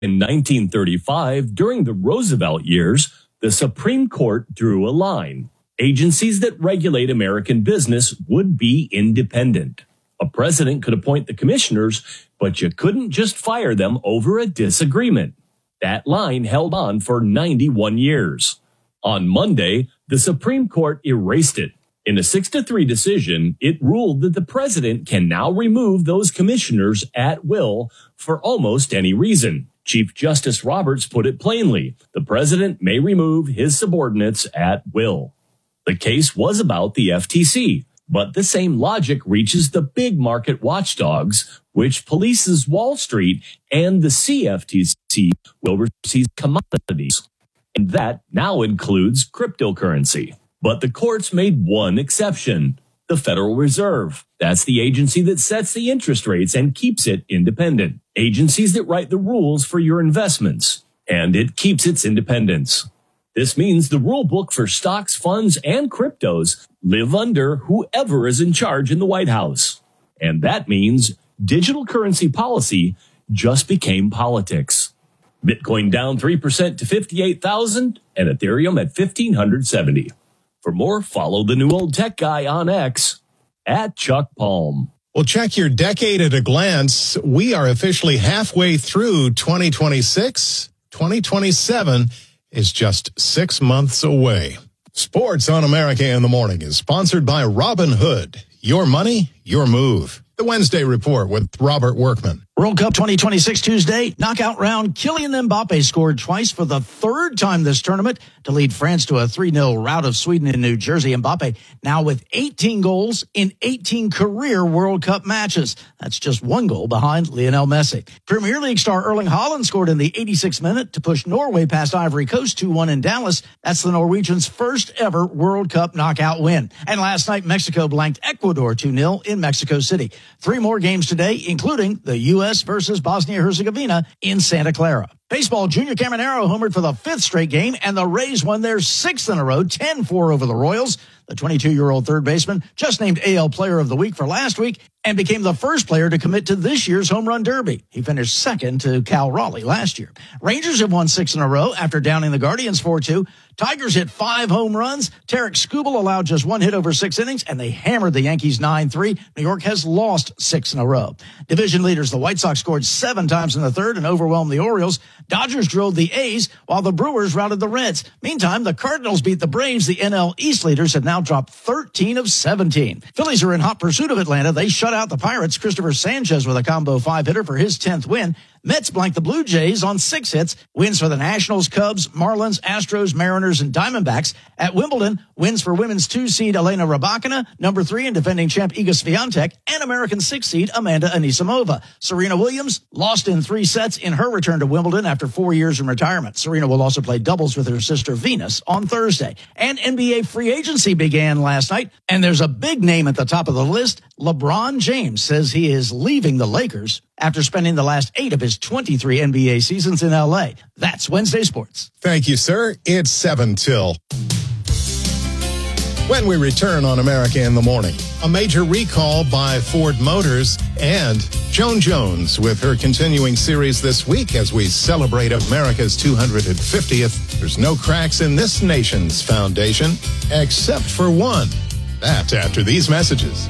In 1935, during the Roosevelt years, the Supreme Court drew a line. Agencies that regulate American business would be independent. A president could appoint the commissioners, but you couldn't just fire them over a disagreement. That line held on for 91 years. On Monday, the Supreme Court erased it. In a 6-3 decision, it ruled that the president can now remove those commissioners at will for almost any reason. Chief Justice Roberts put it plainly: the president may remove his subordinates at will. The case was about the FTC, but the same logic reaches the big market watchdogs, which polices Wall Street, and the CFTC oversees commodities. And that now includes cryptocurrency. But the courts made one exception: the Federal Reserve. That's the agency that sets the interest rates and keeps it independent. Agencies that write the rules for your investments. And it keeps its independence. This means the rule book for stocks, funds, and cryptos live under whoever is in charge in the White House. And that means digital currency policy just became politics. Bitcoin down 3% to 58,000 and Ethereum at 1,570. For more, follow the new old tech guy on X at Chuck Palm. Well, check your decade at a glance. We are officially halfway through 2026. 2027 is just 6 months away. Sports on America in the Morning is sponsored by Robinhood. Your money, your move. The Wednesday Report with Robert Workman. World Cup 2026 Tuesday, knockout round. Kylian Mbappe scored twice for the third time this tournament to lead France to a 3-0 rout of Sweden in New Jersey. Mbappe now with 18 goals in 18 career World Cup matches. That's just one goal behind Lionel Messi. Premier League star Erling Haaland scored in the 86th minute to push Norway past Ivory Coast 2-1 in Dallas. That's the Norwegians' first ever World Cup knockout win. And last night, Mexico blanked Ecuador 2-0 in Mexico City. 3 more games today, including the U.S. versus Bosnia-Herzegovina in Santa Clara. Baseball, Junior Caminero homered for the 5th straight game, and the Rays won their 6th in a row, 10-4 over the Royals. The 22-year-old third baseman just named AL Player of the Week for last week and became the first player to commit to this year's Home Run Derby. He finished second to Cal Raleigh last year. Rangers have won 6 in a row after downing the Guardians 4-2. Tigers hit 5 home runs. Tarek Skubal allowed just 1 hit over 6 innings, and they hammered the Yankees 9-3. New York has lost 6 in a row. Division leaders, the White Sox scored 7 times in the third and overwhelmed the Orioles. Dodgers drilled the A's, while the Brewers routed the Reds. Meantime, the Cardinals beat the Braves. The NL East leaders have now dropped 13 of 17. Phillies are in hot pursuit of Atlanta. They shut out the Pirates. Christopher Sanchez with a combo 5-hitter for his 10th win. Mets blanked the Blue Jays on 6 hits. Wins for the Nationals, Cubs, Marlins, Astros, Mariners, and Diamondbacks. At Wimbledon, wins for women's 2-seed Elena Rybakina, number 3 and defending champ Iga Swiatek, and American 6-seed Amanda Anisimova. Serena Williams lost in 3 sets in her return to Wimbledon after 4 years in retirement. Serena will also play doubles with her sister Venus on Thursday. And NBA free agency began last night, and there's a big name at the top of the list. LeBron James says he is leaving the Lakers after spending the last 8 of his 23 NBA seasons in L.A. That's Wednesday Sports. Thank you, sir. It's 7 till. When we return on America in the Morning, a major recall by Ford Motors and Joan Jones with her continuing series this week as we celebrate America's 250th. There's no cracks in this nation's foundation except for one. That after these messages.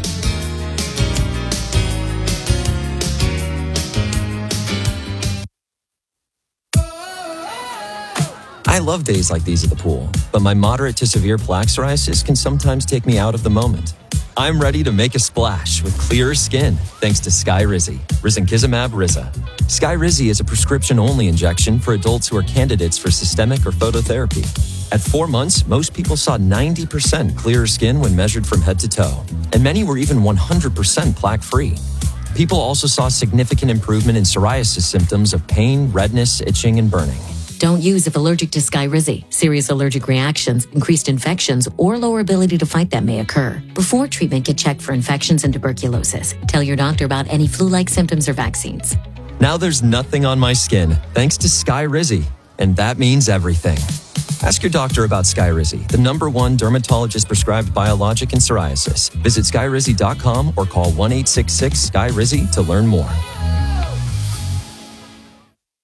I love days like these at the pool, but my moderate to severe plaque psoriasis can sometimes take me out of the moment. I'm ready to make a splash with clearer skin thanks to Skyrizi, Risankizumab Riza. Skyrizi is a prescription-only injection for adults who are candidates for systemic or phototherapy. At 4 months, most people saw 90% clearer skin when measured from head to toe, and many were even 100% plaque-free. People also saw significant improvement in psoriasis symptoms of pain, redness, itching, and burning. Don't use if allergic to Skyrizi. Serious allergic reactions, increased infections, or lower ability to fight them may occur. Before treatment, get checked for infections and tuberculosis. Tell your doctor about any flu-like symptoms or vaccines. Now there's nothing on my skin thanks to Skyrizi, and that means everything. Ask your doctor about Skyrizi, the #1 dermatologist-prescribed biologic in psoriasis. Visit Skyrizi.com or call 1-866-SKYRIZI to learn more.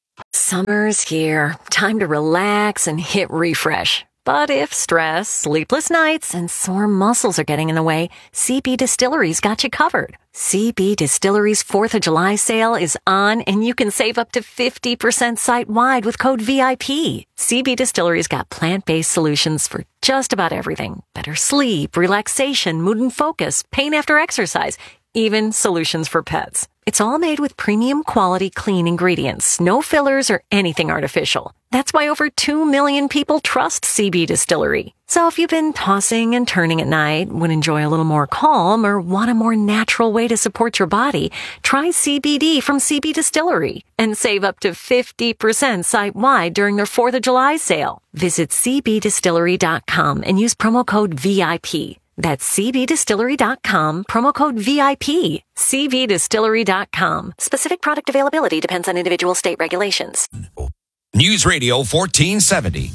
Summer's here. Time to relax and hit refresh. But if stress, sleepless nights, and sore muscles are getting in the way, CB Distillery's got you covered. CB Distillery's 4th of July sale is on, and you can save up to 50% site-wide with code VIP. CB Distillery's got plant-based solutions for just about everything. Better sleep, relaxation, mood and focus, pain after exercise, even solutions for pets. It's all made with premium quality clean ingredients, no fillers or anything artificial. That's why over 2 million people trust CB Distillery. So if you've been tossing and turning at night, would enjoy a little more calm, or want a more natural way to support your body, try CBD from CB Distillery and save up to 50% site-wide during their 4th of July sale. Visit cbdistillery.com and use promo code VIP. That's cbdistillery.com, promo code VIP. cbdistillery.com. Specific product availability depends on individual state regulations. News Radio 1470.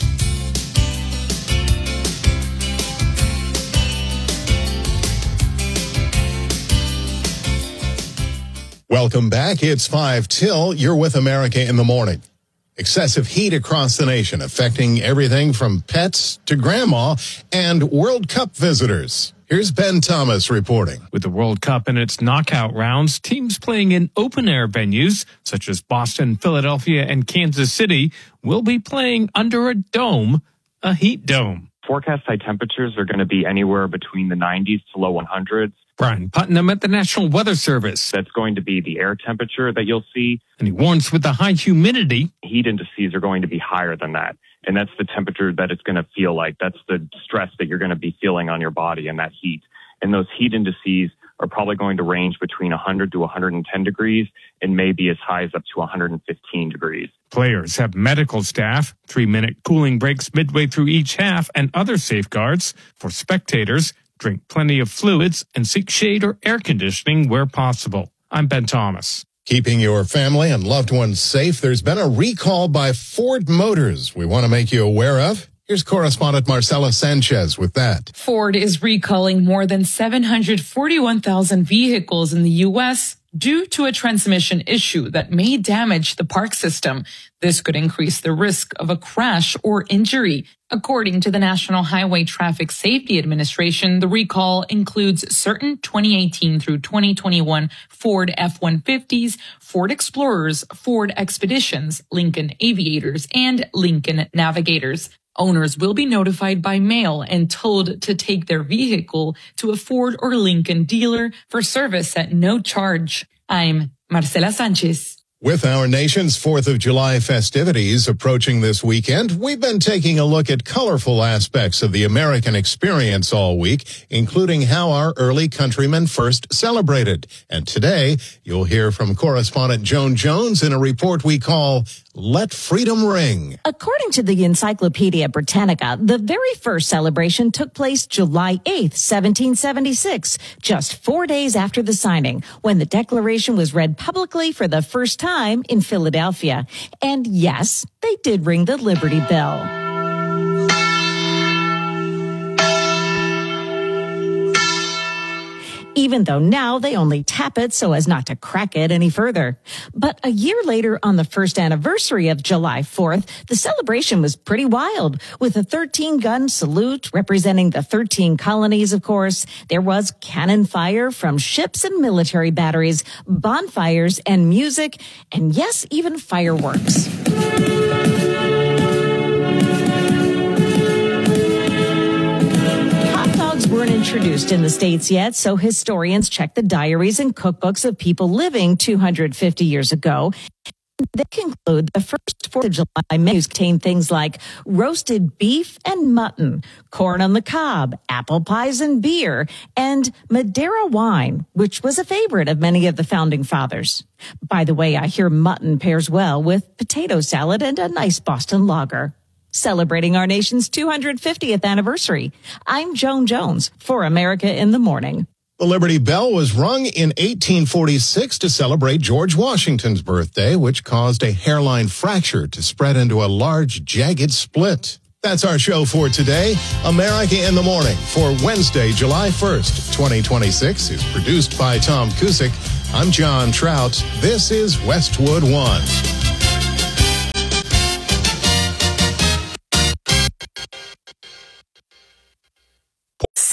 Welcome back. It's 5 till. You're with America in the Morning. Excessive heat across the nation affecting everything from pets to grandma and World Cup visitors. Here's Ben Thomas reporting. With the World Cup in its knockout rounds, teams playing in open-air venues such as Boston, Philadelphia, and Kansas City will be playing under a dome, a heat dome. Forecast high temperatures are going to be anywhere between the 90s to low 100s. Brian Putnam at the National Weather Service. That's going to be the air temperature that you'll see. And he warns with the high humidity, heat indices are going to be higher than that. And that's the temperature that it's going to feel like. That's the stress that you're going to be feeling on your body and that heat. And those heat indices are probably going to range between 100 to 110 degrees and maybe as high as up to 115 degrees. Players have medical staff, 3-minute cooling breaks midway through each half, and other safeguards. For spectators, drink plenty of fluids and seek shade or air conditioning where possible. I'm Ben Thomas. Keeping your family and loved ones safe, there's been a recall by Ford Motors we want to make you aware of. Here's correspondent Marcela Sanchez with that. Ford is recalling more than 741,000 vehicles in the U.S. due to a transmission issue that may damage the park system. This could increase the risk of a crash or injury. According to the National Highway Traffic Safety Administration, the recall includes certain 2018 through 2021 Ford F-150s, Ford Explorers, Ford Expeditions, Lincoln Aviators, and Lincoln Navigators. Owners will be notified by mail and told to take their vehicle to a Ford or Lincoln dealer for service at no charge. I'm Marcela Sanchez. With our nation's 4th of July festivities approaching this weekend, we've been taking a look at colorful aspects of the American experience all week, including how our early countrymen first celebrated. And today, you'll hear from correspondent Joan Jones in a report we call Let Freedom Ring. According to the Encyclopedia Britannica, the very first celebration took place July 8th, 1776, just 4 days after the signing, when the Declaration was read publicly for the first time in Philadelphia. And yes, they did ring the Liberty Bell. Even though now they only tap it so as not to crack it any further. But a year later, on the first anniversary of July 4th, the celebration was pretty wild. With a 13-gun salute representing the 13 colonies, of course, there was cannon fire from ships and military batteries, bonfires and music, and yes, even fireworks. Weren't introduced in the States yet, so historians check the diaries and cookbooks of people living 250 years ago. They conclude the first 4th of July menus contain things like roasted beef and mutton, corn on the cob, apple pies and beer, and Madeira wine, which was a favorite of many of the founding fathers. By the way, I hear mutton pairs well with potato salad and a nice Boston lager. Celebrating our nation's 250th anniversary. I'm Joan Jones for America in the Morning. The Liberty Bell was rung in 1846 to celebrate George Washington's birthday, which caused a hairline fracture to spread into a large, jagged split. That's our show for today. America in the Morning for Wednesday, July 1st, 2026 is produced by Tom Cusick. I'm John Trout. This is Westwood One.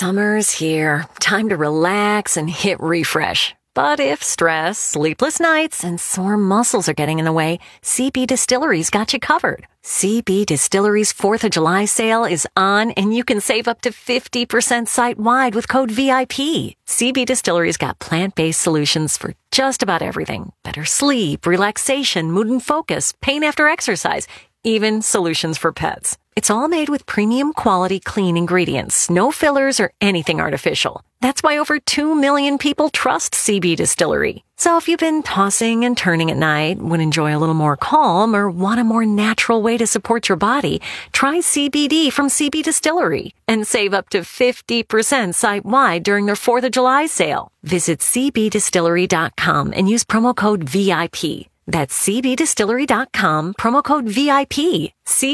Summer's here. Time to relax and hit refresh. But if stress, sleepless nights, and sore muscles are getting in the way, CB Distillery's got you covered. CB Distillery's 4th of July sale is on, and you can save up to 50% site-wide with code VIP. CB Distillery's got plant-based solutions for just about everything. Better sleep, relaxation, mood and focus, pain after exercise, even solutions for pets. It's all made with premium quality clean ingredients, no fillers or anything artificial. That's why over 2 million people trust CB Distillery. So if you've been tossing and turning at night, would enjoy a little more calm, or want a more natural way to support your body, try CBD from CB Distillery and save up to 50% site-wide during their 4th of July sale. Visit cbdistillery.com and use promo code VIP. That's cbdistillery.com, promo code VIP.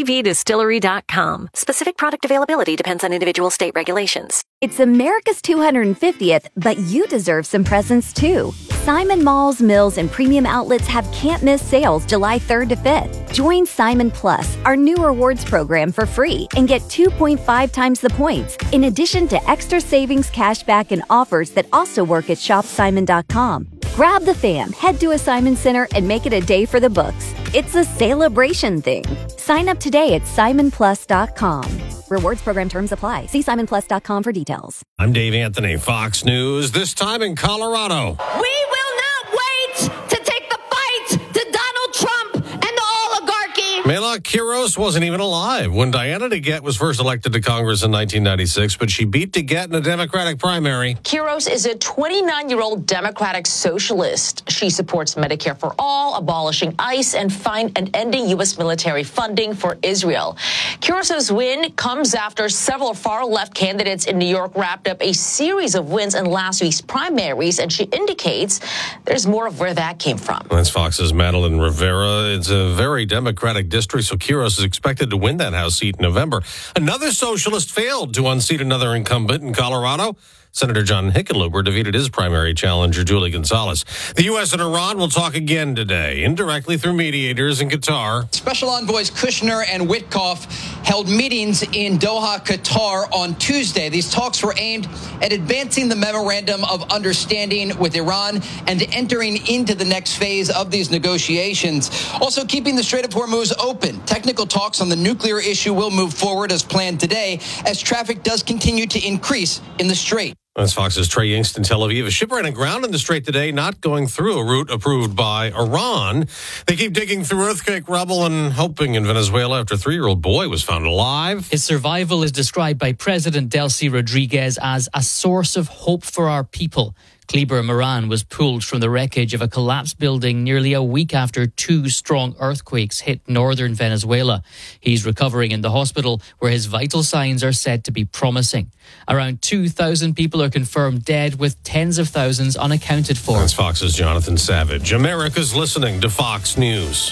cbdistillery.com. Specific product availability depends on individual state regulations. It's America's 250th, but you deserve some presents too. Simon Malls, Mills, and premium outlets have can't-miss sales July 3rd to 5th. Join Simon Plus, our new rewards program, for free and get 2.5 times the points, in addition to extra savings, cashback, and offers that also work at shopsimon.com. Grab the fam, head to a Simon Center, and make it a day for the books. It's a celebration thing. Sign up today at simonplus.com. Rewards program terms apply. See simonplus.com for details. I'm Dave Anthony, Fox News. This time in Colorado. We will not wait to take the fight to Donald Trump and the oligarchy. Mela Quiros wasn't even alive when Diana DeGette was first elected to Congress in 1996, but she beat DeGette in a Democratic primary. Quiros is a 29-year-old Democratic socialist. She supports Medicare for all, abolishing ICE, and ending U.S. military funding for Israel. Quiros' win comes after several far-left candidates in New York wrapped up a series of wins in last week's primaries, and she indicates there's more of where that came from. That's Fox's Madeline Rivera. It's a very Democratic district, so Quiros is expected to win that House seat in November. Another socialist failed to unseat another incumbent in Colorado. Senator John Hickenlooper defeated his primary challenger, Julie Gonzalez. The U.S. and Iran will talk again today, indirectly through mediators in Qatar. Special envoys Kushner and Witkoff held meetings in Doha, Qatar on Tuesday. These talks were aimed at advancing the memorandum of understanding with Iran and entering into the next phase of these negotiations. Also keeping the Strait of Hormuz open. Technical talks on the nuclear issue will move forward as planned today, as traffic does continue to increase in the strait. That's Fox's Trey Yingst in Tel Aviv. A ship ran aground in the Strait today, not going through a route approved by Iran. They keep digging through earthquake rubble and hoping in Venezuela after a 3-year-old boy was found alive. His survival is described by President Delcy Rodriguez as a source of hope for our people. Kleber Moran was pulled from the wreckage of a collapsed building nearly a week after 2 strong earthquakes hit northern Venezuela. He's recovering in the hospital, where his vital signs are said to be promising. Around 2,000 people are confirmed dead, with tens of thousands unaccounted for. That's Fox's Jonathan Savage. America's listening to Fox News.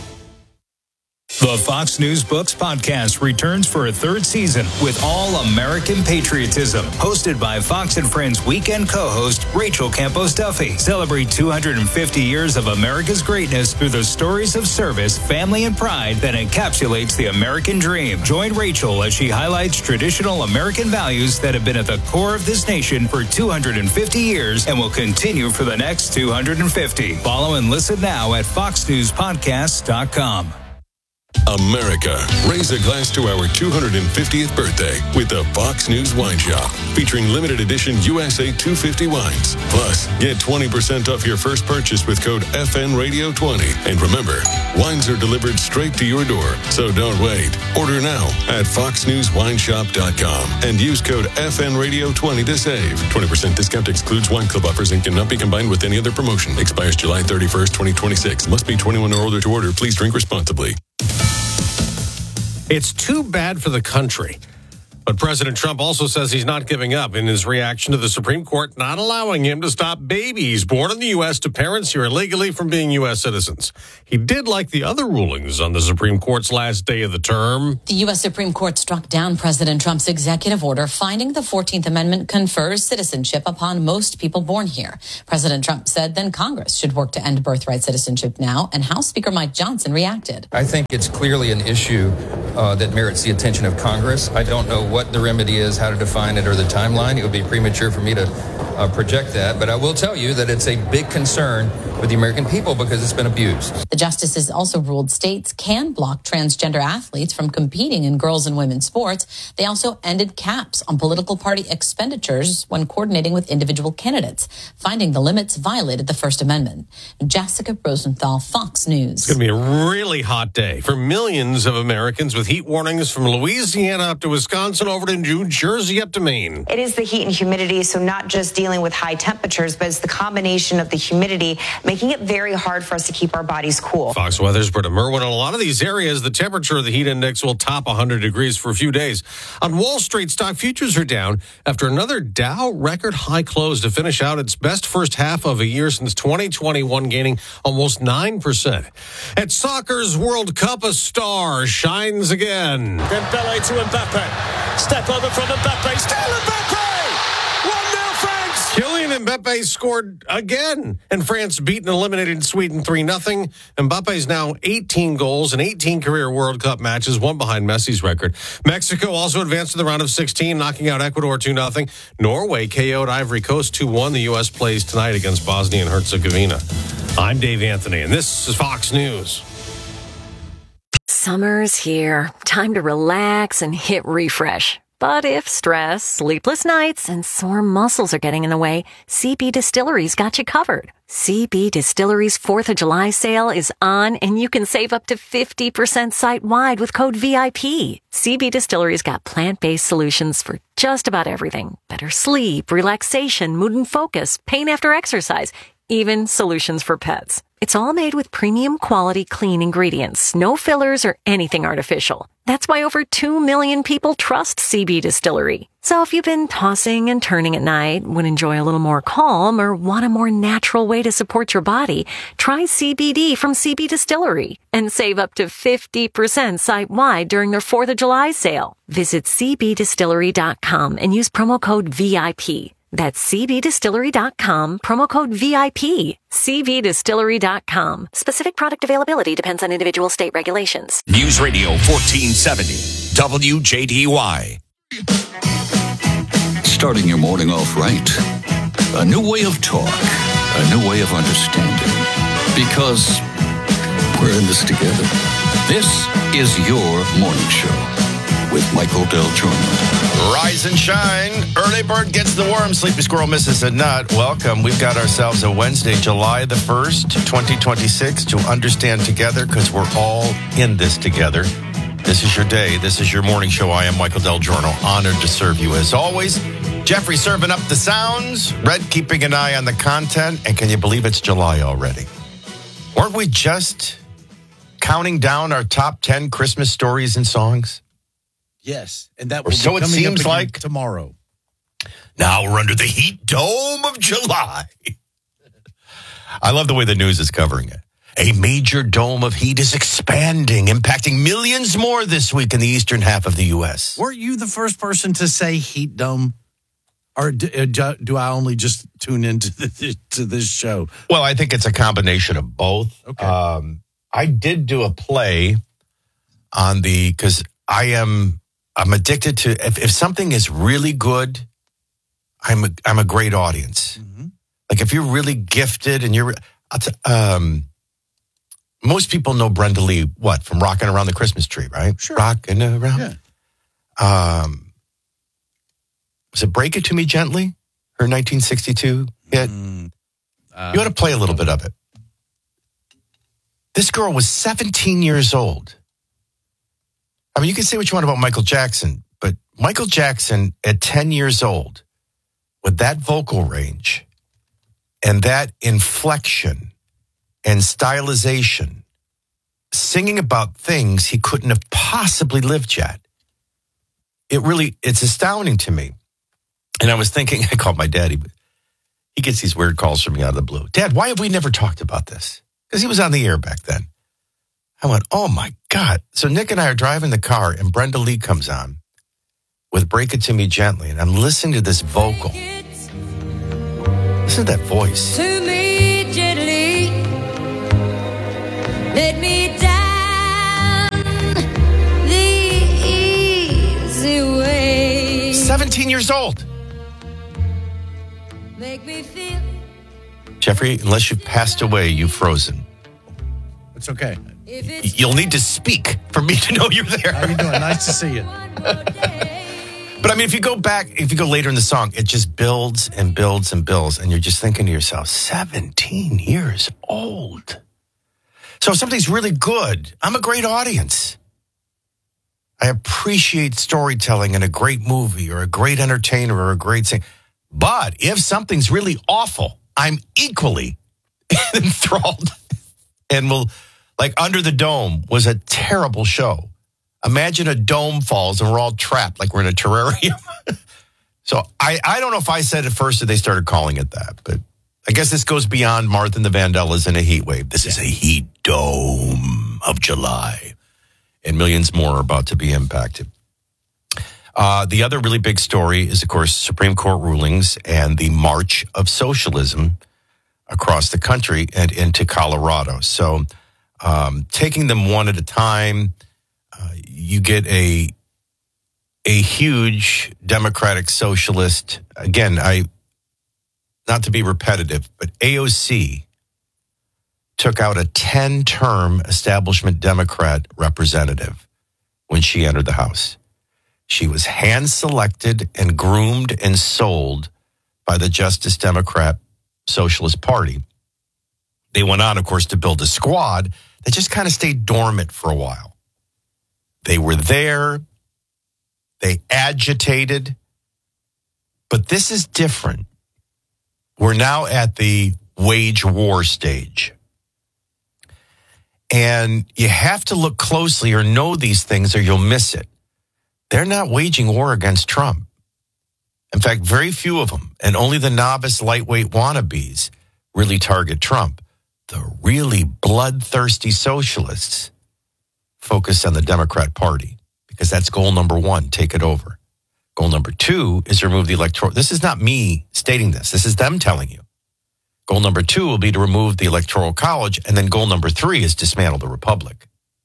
The Fox News Books podcast returns for a 3rd season with All American Patriotism, hosted by Fox and Friends weekend co-host Rachel Campos Duffy. Celebrate 250 years of America's greatness through the stories of service, family, and pride that encapsulates the American dream. Join Rachel as she highlights traditional American values that have been at the core of this nation for 250 years and will continue for the next 250. Follow and listen now at foxnewspodcast.com. America, raise a glass to our 250th birthday with the Fox News Wine Shop, featuring limited edition USA 250 wines. Plus, get 20% off your first purchase with code FNRadio20. And remember, wines are delivered straight to your door, so don't wait. Order now at foxnewswineshop.com and use code FNRadio20 to save. 20% discount excludes wine club offers and cannot be combined with any other promotion. Expires July 31st, 2026. Must be 21 or older to order. Please drink responsibly. It's too bad for the country. But President Trump also says he's not giving up in his reaction to the Supreme Court not allowing him to stop babies born in the U.S. to parents here illegally from being U.S. citizens. He did like the other rulings on the Supreme Court's last day of the term. The U.S. Supreme Court struck down President Trump's executive order finding the 14th Amendment confers citizenship upon most people born here. President Trump said then Congress should work to end birthright citizenship now, and House Speaker Mike Johnson reacted. I think it's clearly an issue that merits the attention of Congress. I don't know what the remedy is, how to define it, or the timeline. It would be premature for me to project that. But I will tell you that it's a big concern with the American people because it's been abused. The justices also ruled states can block transgender athletes from competing in girls' and women's sports. They also ended caps on political party expenditures when coordinating with individual candidates, finding the limits violated the First Amendment. Jessica Rosenthal, Fox News. It's going to be a really hot day for millions of Americans with heat warnings from Louisiana up to Wisconsin, over to New Jersey, up to Maine. It is the heat and humidity, so not just dealing with high temperatures, but it's the combination of the humidity making it very hard for us to keep our bodies cool. Fox Weather's Britta Merwin. In a lot of these areas, the temperature of the heat index will top 100 degrees for a few days. On Wall Street, stock futures are down after another Dow record high close to finish out its best first half of a year since 2021, gaining almost 9%. At soccer's World Cup, a star shines again. Dembele to Mbappe. Step over from Mbappe. Still Mbappe! 1-0 France! Kylian Mbappe scored again, and France beat and eliminated Sweden 3-0. Mbappe's now 18 goals in 18 career World Cup matches, one behind Messi's record. Mexico also advanced to the round of 16, knocking out Ecuador 2-0. Norway KO'd Ivory Coast 2-1. The U.S. plays tonight against Bosnia and Herzegovina. I'm Dave Anthony, and this is Fox News. Summer's here. Time to relax and hit refresh. But if stress, sleepless nights, and sore muscles are getting in the way, CB Distillery's got you covered. CB Distillery's 4th of July sale is on, and you can save up to 50% site-wide with code VIP. CB Distillery's got plant-based solutions for just about everything. Better sleep, relaxation, mood and focus, pain after exercise, even solutions for pets. It's all made with premium quality clean ingredients, no fillers or anything artificial. That's why over 2 million people trust CB Distillery. So if you've been tossing and turning at night, would enjoy a little more calm, or want a more natural way to support your body, try CBD from CB Distillery and save up to 50% site-wide during their 4th of July sale. Visit cbdistillery.com and use promo code VIP. That's cbdistillery.com, promo code VIP. cbdistillery.com. Specific product availability depends on individual state regulations. News Radio 1470, WJDY. Starting your morning off right. A new way of talk. A new way of understanding. Because we're in this together. This is your morning show with Michael Del Giorno. Rise and shine. Early bird gets the worm. Sleepy squirrel misses a nut. Welcome. We've got ourselves a Wednesday, July the 1st, 2026 to understand together, because we're all in this together. This is your day. This is your morning show. I am Michael Del Giorno. Honored to serve you as always. Jeffrey serving up the sounds. Red keeping an eye on the content. And can you believe it's July already? Weren't we just counting down our top 10 Christmas stories and songs? Yes, and that will so be it coming seems up like tomorrow. Now we're under the heat dome of July. I love the way the news is covering it. A major dome of heat is expanding, impacting millions more this week in the eastern half of the U.S. Weren't you the first person to say heat dome? Or do I only just tune into to this show? Well, I think it's a combination of both. Okay. I did do a play on because I'm addicted to, if something is really good, I'm a great audience. Mm-hmm. Like if you're really gifted and most people know Brenda Lee, from Rockin' Around the Christmas Tree, right? Sure. Rockin' Around. Yeah. Was it Break It To Me Gently? Her 1962 hit? You ought to play a little bit of it. This girl was 17 years old. I mean, you can say what you want about Michael Jackson, but Michael Jackson at 10 years old, with that vocal range and that inflection and stylization, singing about things he couldn't have possibly lived yet. It's astounding to me. And I was thinking, I called my dad. He gets these weird calls from me out of the blue. Dad, why have we never talked about this? Because he was on the air back then. I went, oh my God. So Nick and I are driving the car and Brenda Lee comes on with Break It To Me Gently. And I'm listening to this vocal. Listen to that voice. To me gently, let me down the 17 years old. Make me feel. Jeffrey, unless you've passed away, you've frozen. It's okay. You'll need to speak for me to know you're there. How you doing? Nice to see you. But I mean, if you go later in the song, it just builds and builds and builds. And you're just thinking to yourself, 17 years old. So if something's really good, I'm a great audience. I appreciate storytelling in a great movie or a great entertainer or a great thing. But if something's really awful, I'm equally enthralled. And like Under the Dome was a terrible show. Imagine a dome falls and we're all trapped like we're in a terrarium. So I don't know if I said it first or they started calling it that. But I guess this goes beyond Martha and the Vandellas in a heat wave. This is a heat dome of July. And millions more are about to be impacted. The other really big story is, of course, Supreme Court rulings and the march of socialism across the country and into Colorado. So taking them one at a time, you get a huge Democratic socialist. Again, not to be repetitive, but AOC took out a 10-term establishment Democrat representative when she entered the House. She was hand-selected and groomed and sold by the Justice Democrat Socialist Party. They went on, of course, to build a squad that just kind of stayed dormant for a while. They were there. They agitated. But this is different. We're now at the wage war stage. And you have to look closely or know these things or you'll miss it. They're not waging war against Trump. In fact, very few of them, and only the novice lightweight wannabes really target Trump. The really bloodthirsty socialists focus on the Democrat Party because that's goal number one, take it over. Goal number two is remove the electoral. This is not me stating this. This is them telling you. Goal number two will be to remove the Electoral College, and then goal number three is dismantle the Republic.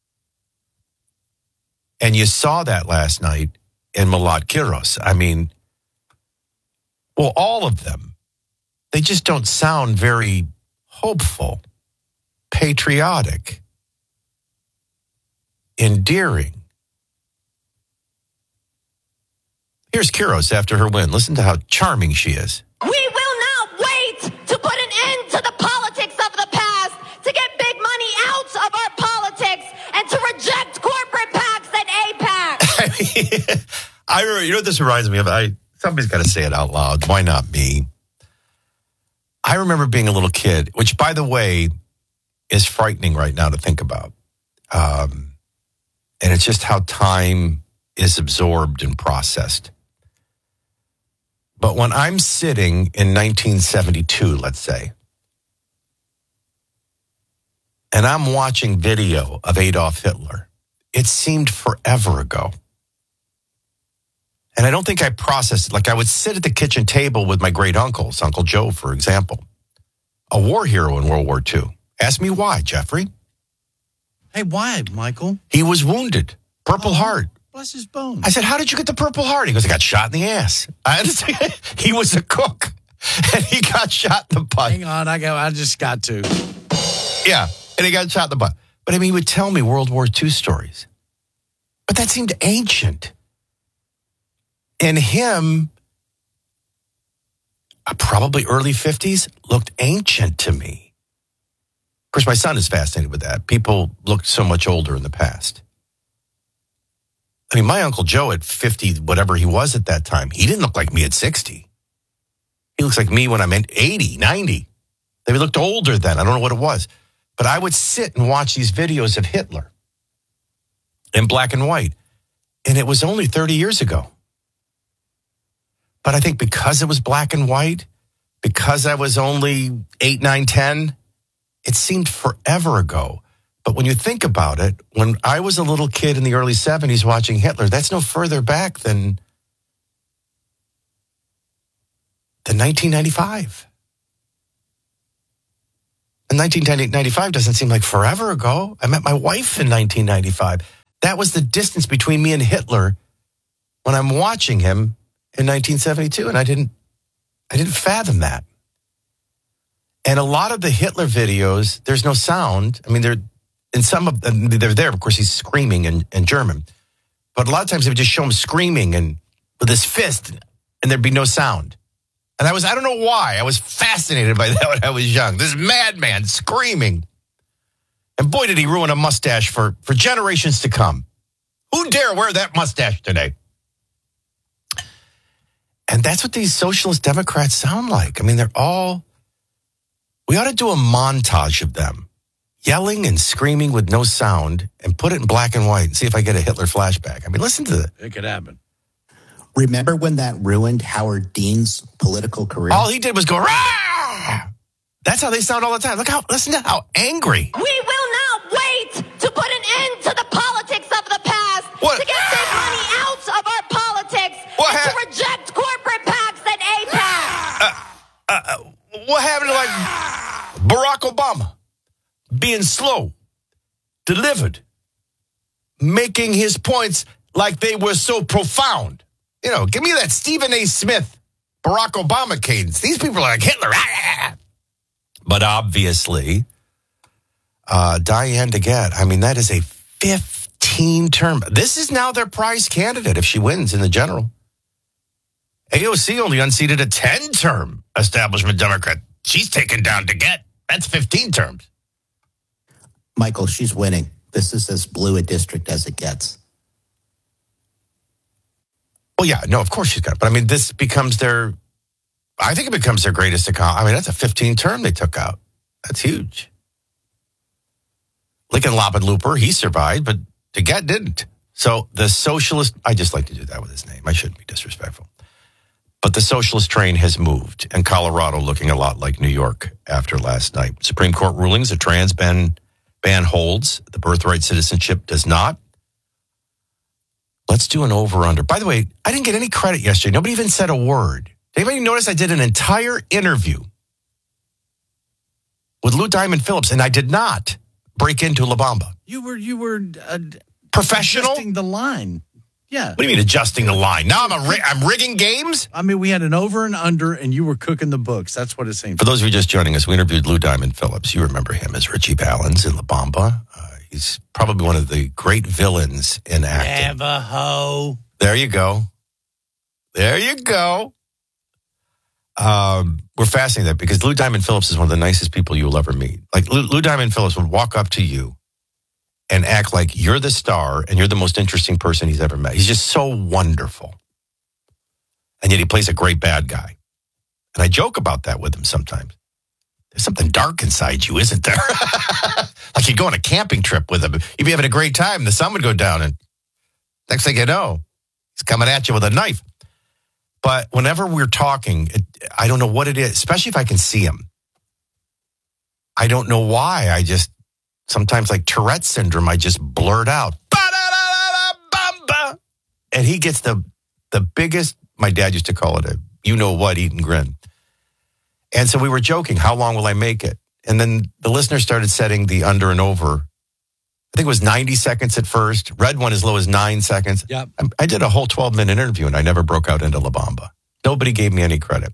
And you saw that last night in Milad Kiros. I mean, well, all of them, they just don't sound very hopeful, patriotic, endearing. Here's Kiros after her win. Listen to how charming she is. We will not wait to put an end to the politics of the past, to get big money out of our politics, and to reject corporate PACs and APACs. I remember, you know what this reminds me of? Somebody's got to say it out loud. Why not me? I remember being a little kid, which, by the way, is frightening right now to think about. And it's just how time is absorbed and processed. But when I'm sitting in 1972, let's say, and I'm watching video of Adolf Hitler, it seemed forever ago. And I don't think I processed it. Like I would sit at the kitchen table with my great uncles, Uncle Joe, for example, a war hero in World War II. Ask me why, Jeffrey. Hey, why, Michael? He was wounded. Purple Heart. Bless his bones. I said, how did you get the Purple Heart? He goes, I got shot in the ass. I understand. He was a cook, and he got shot in the butt. Hang on, I just got to. Yeah, and he got shot in the butt. But I mean, he would tell me World War II stories. But that seemed ancient. And him, probably early 50s, looked ancient to me. Of course, my son is fascinated with that. People looked so much older in the past. I mean, my Uncle Joe at 50, whatever he was at that time, he didn't look like me at 60. He looks like me when I'm 80, 90. They looked older then. I don't know what it was. But I would sit and watch these videos of Hitler in black and white. And it was only 30 years ago. But I think because it was black and white, because I was only 8, 9, 10, it seemed forever ago. But when you think about it, when I was a little kid in the early 70s watching Hitler, that's no further back than 1995. And 1995 doesn't seem like forever ago. I met my wife in 1995. That was the distance between me and Hitler when I'm watching him in 1972, and I didn't fathom that. And a lot of the Hitler videos, there's no sound. I mean, they're there. Of course, he's screaming in German, but a lot of times they would just show him screaming and with his fist, and there'd be no sound. And I don't know why, I was fascinated by that when I was young. This madman screaming. And boy, did he ruin a mustache for generations to come. Who dare wear that mustache today? And that's what these socialist Democrats sound like. I mean, we ought to do a montage of them yelling and screaming with no sound and put it in black and white and see if I get a Hitler flashback. I mean, listen to it. It could happen. Remember when that ruined Howard Dean's political career? All he did was go, rah! That's how they sound all the time. Listen to how angry. We will not wait to put an end to the politics of the past, to get big money out of our politics, and to reject corporate PACs and APACs. What happened to Barack Obama being slow, delivered, making his points like they were so profound? You know, give me that Stephen A. Smith, Barack Obama cadence. These people are like Hitler. But obviously, Diane DeGette, I mean, that is a 15-term. This is now their prize candidate if she wins in the general. AOC only unseated a 10-term establishment Democrat. She's taken down DeGette. That's 15 terms. Michael, she's winning. This is as blue a district as it gets. Well, yeah, no, of course she's got it. But I mean, this becomes I think it becomes their greatest accomplishment. I mean, that's a 15 term they took out. That's huge. Lickenloppenlooper, he survived, but DeGette didn't. So the socialist, I just like to do that with his name. I shouldn't be disrespectful. But the socialist train has moved, and Colorado looking a lot like New York after last night. Supreme Court rulings, a trans ban holds. The birthright citizenship does not. Let's do an over-under. By the way, I didn't get any credit yesterday. Nobody even said a word. Did anybody notice I did an entire interview with Lou Diamond Phillips, and I did not break into La Bamba? You were professional? Adjusting the line. Yeah. What do you mean adjusting the line? Now I'm rigging games? I mean, we had an over and under, and you were cooking the books. That's what it seemed. For those of you just joining us, we interviewed Lou Diamond Phillips. You remember him as Richie Valens in La Bamba. He's probably one of the great villains in acting. Navajo. There you go. There you go. We're fascinated because Lou Diamond Phillips is one of the nicest people you will ever meet. Like Lou Diamond Phillips would walk up to you and act like you're the star and you're the most interesting person he's ever met. He's just so wonderful. And yet he plays a great bad guy. And I joke about that with him sometimes. There's something dark inside you, isn't there? Like you'd go on a camping trip with him. You'd be having a great time. The sun would go down and next thing you know, he's coming at you with a knife. But whenever we're talking, I don't know what it is, especially if I can see him. I don't know why. I just, sometimes like Tourette syndrome, I just blurt out. And he gets the biggest, my dad used to call it a you-know-what eat and grin. And so we were joking, how long will I make it? And then the listener started setting the under and over. I think it was 90 seconds at first. Red one as low as 9 seconds. Yep. I did a whole 12-minute interview, and I never broke out into La Bamba. Nobody gave me any credit.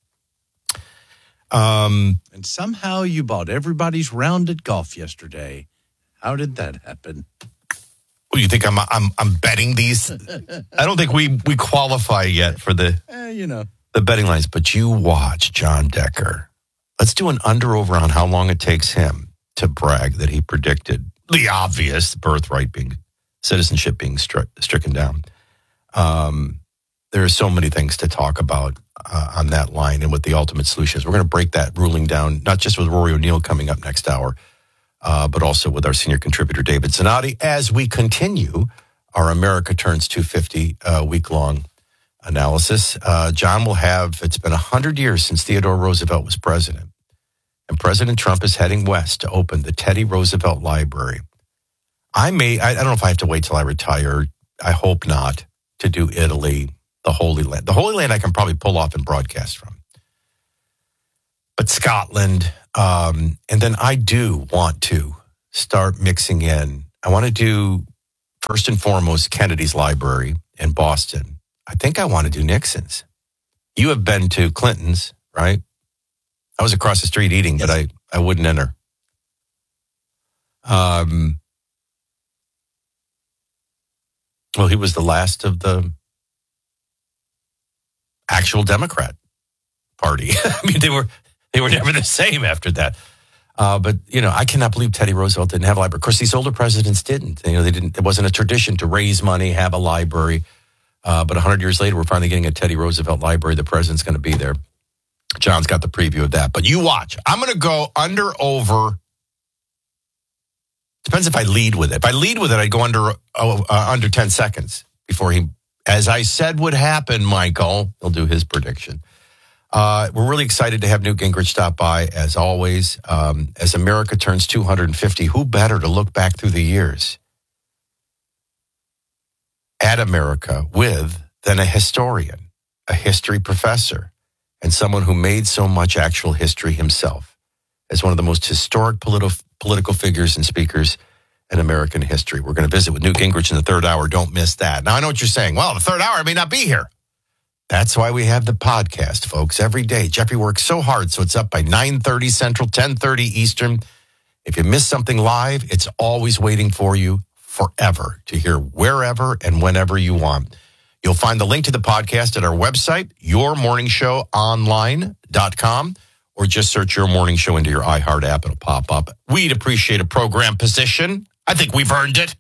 And somehow you bought everybody's round at golf yesterday. How did that happen? Well, you think I'm betting these? I don't think we qualify yet for the the betting lines. But you watch John Decker. Let's do an under-over on how long it takes him to brag that he predicted the obvious, birthright being, citizenship being stricken down. There are so many things to talk about on that line and what the ultimate solution is. We're going to break that ruling down, not just with Rory O'Neill coming up next hour, but also with our senior contributor, David Zanotti, as we continue our America Turns 250 week-long analysis. John will have, it's been 100 years since Theodore Roosevelt was president. And President Trump is heading west to open the Teddy Roosevelt Library. I don't know if I have to wait till I retire. I hope not, to do Italy, the Holy Land. The Holy Land I can probably pull off and broadcast from. But Scotland, and then I do want to start mixing in. I want to do, first and foremost, Kennedy's Library in Boston. I think I want to do Nixon's. You have been to Clinton's, right? I was across the street eating, but I wouldn't enter. Well, he was the last of the actual Democrat Party. I mean, they were never the same after that. But I cannot believe Teddy Roosevelt didn't have a library. Of course, these older presidents didn't. They didn't. It wasn't a tradition to raise money, have a library. But 100 years later, we're finally getting a Teddy Roosevelt library. The president's going to be there. John's got the preview of that. But you watch. I'm going to go over. Depends if I lead with it. If I lead with it, I go under 10 seconds before he, as I said would happen, Michael, he'll do his prediction. We're really excited to have Newt Gingrich stop by, as always. As America turns 250, who better to look back through the years at America with than a historian, a history professor, and someone who made so much actual history himself as one of the most historic political figures and speakers in American history. We're going to visit with Newt Gingrich in the third hour. Don't miss that. Now, I know what you're saying. Well, the third hour, I may not be here. That's why we have the podcast, folks, every day. Jeffrey works so hard, so it's up by 9:30 Central, 10:30 Eastern. If you miss something live, it's always waiting for you forever to hear wherever and whenever you want. You'll find the link to the podcast at our website, yourmorningshowonline.com, or just search Your Morning Show into your iHeart app. It'll pop up. We'd appreciate a program position. I think we've earned it.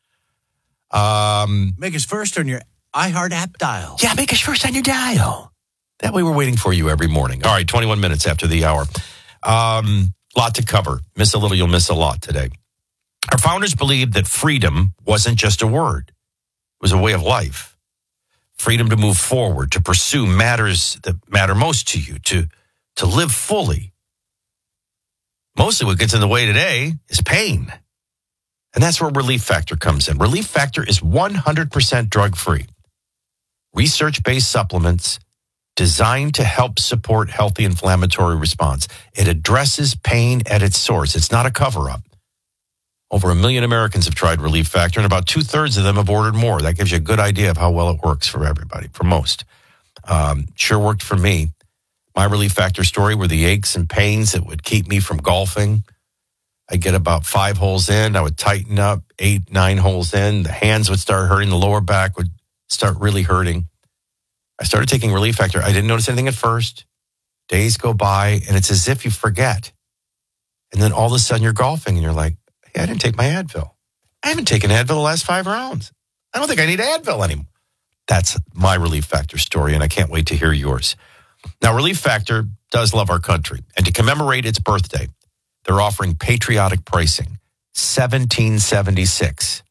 Make us first on your iHeart app dial. Yeah, make us first on your dial. That way we're waiting for you every morning. All right, 21 minutes after the hour. Lot to cover. Miss a little, you'll miss a lot today. Our founders believed that freedom wasn't just a word. It was a way of life. Freedom to move forward, to pursue matters that matter most to you, to live fully. Mostly what gets in the way today is pain. And that's where Relief Factor comes in. Relief Factor is 100% drug-free. Research-based supplements designed to help support healthy inflammatory response. It addresses pain at its source. It's not a cover-up. Over 1 million Americans have tried Relief Factor, and about 2/3 of them have ordered more. That gives you a good idea of how well it works for everybody, for most. Sure worked for me. My Relief Factor story were the aches and pains that would keep me from golfing. I'd get about 5 holes in. I would tighten up 8, 9 holes in. The hands would start hurting. The lower back would start really hurting. I started taking Relief Factor. I didn't notice anything at first. Days go by, and it's as if you forget. And then all of a sudden you're golfing, and you're like, hey, I didn't take my Advil. I haven't taken Advil the last 5 rounds. I don't think I need Advil anymore. That's my Relief Factor story, and I can't wait to hear yours. Now, Relief Factor does love our country, and to commemorate its birthday, they're offering patriotic pricing, $17.76.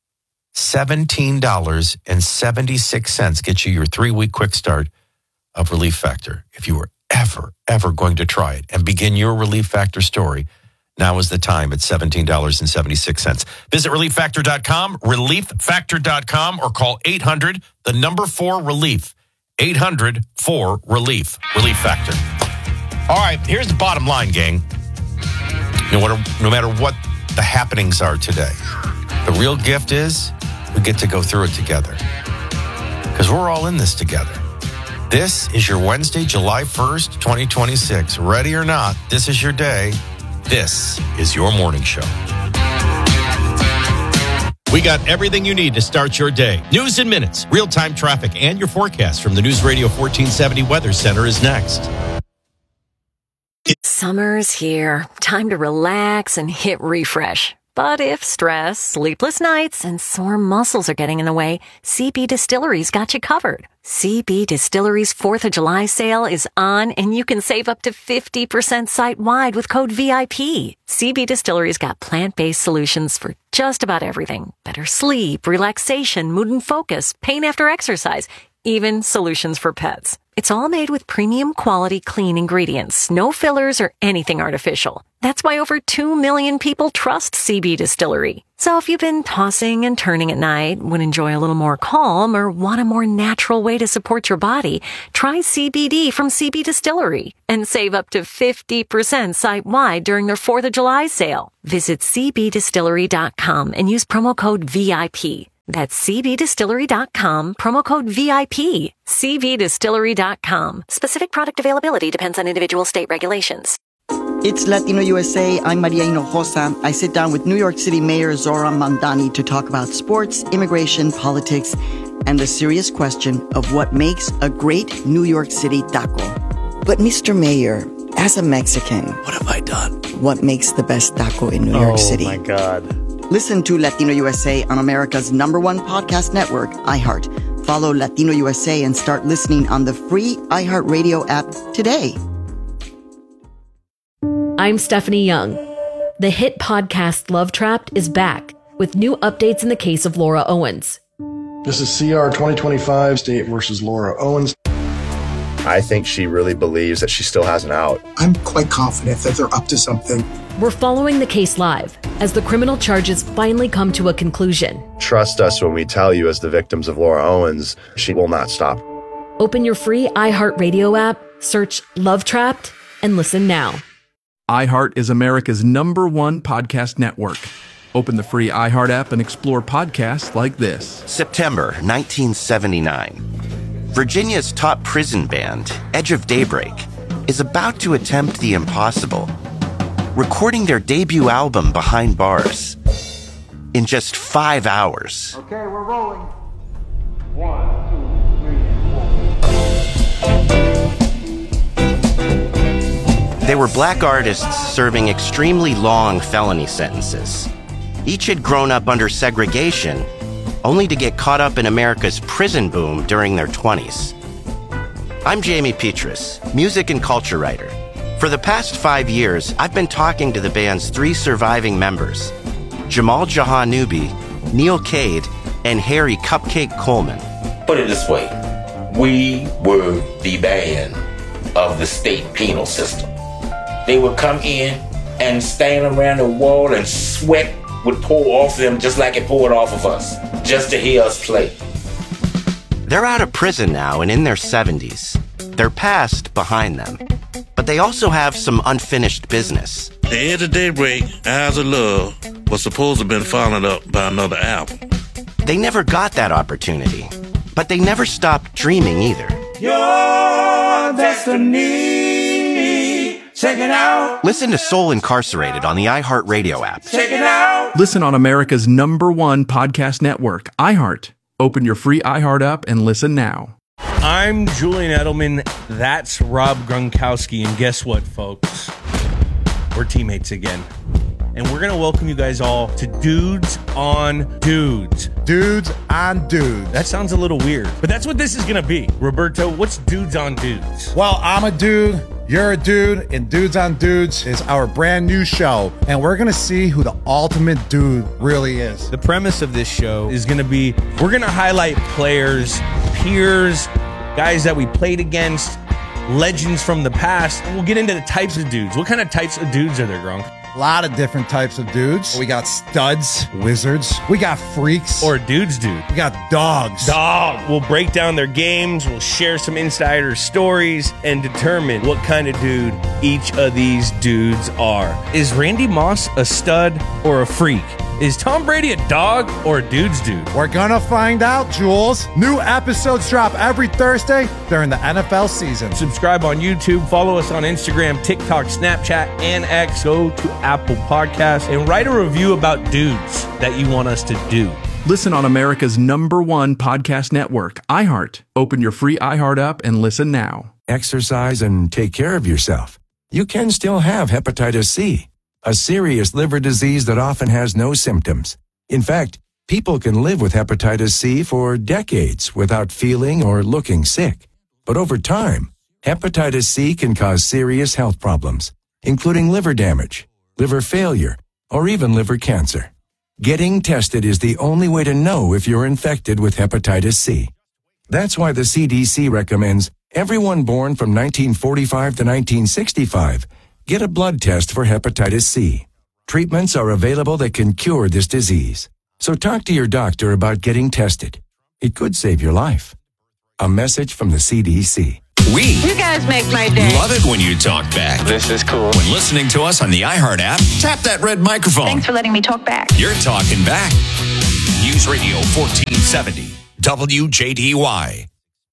$17.76 gets you your 3-week quick start of Relief Factor. If you were ever going to try it and begin your Relief Factor story, now is the time at $17.76. Visit ReliefFactor.com, ReliefFactor.com, or call 800-4-RELIEF. 800-4-RELIEF. Relief Factor. All right, here's the bottom line, gang. No matter what the happenings are today, the real gift is we get to go through it together. Because we're all in this together. This is your Wednesday, July 1st, 2026. Ready or not, this is your day. This is Your Morning Show. We got everything you need to start your day. News in minutes, real-time traffic, and your forecast from the News Radio 1470 Weather Center is next. Summer's here. Time to relax and hit refresh. But if stress, sleepless nights, and sore muscles are getting in the way, CB Distillery's got you covered. CB Distillery's 4th of July sale is on, and you can save up to 50% site-wide with code VIP. CB Distillery's got plant-based solutions for just about everything. Better sleep, relaxation, mood and focus, pain after exercise, even solutions for pets. It's all made with premium quality clean ingredients, no fillers or anything artificial. That's why over 2 million people trust CB Distillery. So if you've been tossing and turning at night, would enjoy a little more calm, or want a more natural way to support your body, try CBD from CB Distillery and save up to 50% site-wide during their 4th of July sale. Visit cbdistillery.com and use promo code VIP. That's cbdistillery.com, promo code VIP. cbdistillery.com. Specific product availability depends on individual state regulations. It's Latino USA. I'm Maria Hinojosa. I sit down with New York City Mayor Zoran Mandani to talk about sports, immigration, politics, and the serious question of what makes a great New York City taco. But Mr. Mayor, as a Mexican, what have I done? What makes the best taco in New York City? Oh, my God. Listen to Latino USA on America's #1 podcast network, iHeart. Follow Latino USA and start listening on the free iHeartRadio app today. I'm Stephanie Young. The hit podcast Love Trapped is back with new updates in the case of Laura Owens. This is CR 2025, State versus Laura Owens. I think she really believes that she still has an out. I'm quite confident that they're up to something. We're following the case live as the criminal charges finally come to a conclusion. Trust us when we tell you, as the victims of Laura Owens, she will not stop. Open your free iHeartRadio app, search Love Trapped, and listen now. iHeart is America's #1 podcast network. Open the free iHeart app and explore podcasts like this. September 1979. Virginia's top prison band, Edge of Daybreak, is about to attempt the impossible, recording their debut album Behind Bars in just 5 hours. Okay, we're rolling. 1, 2, 3, and 4. They were black artists serving extremely long felony sentences. Each had grown up under segregation, only to get caught up in America's prison boom during their 20s. I'm Jamie Petrus, music and culture writer. For the past 5 years, I've been talking to the band's 3 surviving members, Jamal Jahanubi, Neil Cade, and Harry Cupcake Coleman. Put it this way, we were the band of the state penal system. They would come in and stand around the wall and sweat would pour off them just like it poured off of us, just to hear us play. They're out of prison now and in their 70s. Their past behind them. But they also have some unfinished business. The Edge of Daybreak, Eyes of Love, was supposed to have been followed up by another album. They never got that opportunity, but they never stopped dreaming either. Your destiny. Check it out. Listen to Soul Incarcerated on the iHeartRadio app. Check it out. Listen on America's #1 podcast network, iHeart. Open your free iHeart app and listen now. I'm Julian Edelman. That's Rob Gronkowski. And guess what, folks? We're teammates again. And we're going to welcome you guys all to Dudes on Dudes. Dudes on Dudes. That sounds a little weird, but that's what this is going to be. Roberto, what's Dudes on Dudes? Well, I'm a dude, you're a dude, and Dudes on Dudes is our brand new show. And we're going to see who the ultimate dude really is. The premise of this show is going to be, we're going to highlight players, peers, guys that we played against, legends from the past. And we'll get into the types of dudes. What kind of types of dudes are there, Gronk? A lot of different types of dudes. We got studs, wizards. We got freaks. Or dudes, dude. We got dogs. Dog. We'll break down their games. We'll share some insider stories and determine what kind of dude each of these dudes are. Is Randy Moss a stud or a freak? Is Tom Brady a dog or a dude's dude? We're gonna find out, Jules. New episodes drop every Thursday during the NFL season. Subscribe on YouTube, follow us on Instagram, TikTok, Snapchat, and X. Go to Apple Podcasts and write a review about dudes that you want us to do. Listen on America's #1 podcast network, iHeart. Open your free iHeart app and listen now. Exercise and take care of yourself. You can still have hepatitis C, a serious liver disease that often has no symptoms. In fact, people can live with hepatitis C for decades without feeling or looking sick. But over time, hepatitis C can cause serious health problems, including liver damage, liver failure, or even liver cancer. Getting tested is the only way to know if you're infected with hepatitis C. That's why the CDC recommends everyone born from 1945 to 1965 get a blood test for hepatitis C. Treatments are available that can cure this disease. So talk to your doctor about getting tested. It could save your life. A message from the CDC. You guys make my day. love it when you talk back. This is cool. When listening to us on the iHeart app, tap that red microphone. Thanks for letting me talk back. You're talking back. News Radio 1470, WJDY.